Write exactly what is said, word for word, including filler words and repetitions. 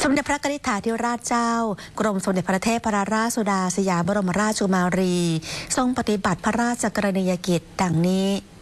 มเด็จพระนิธิธิราชเจ้ากรมสมเด็จพระเทพรัตนราชสุดาสยามบรมราชกุมารีทรงปฏิบัติพระราชกรณียกิจดังนี้